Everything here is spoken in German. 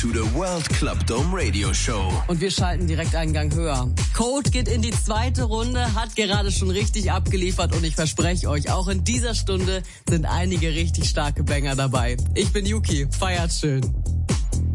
to the World Club Dome Radio Show. Und wir schalten direkt einen Gang höher. Code geht in die zweite Runde, hat gerade schon richtig abgeliefert und ich verspreche euch, auch in dieser Stunde sind einige richtig starke Banger dabei. Ich bin Yuki, feiert schön.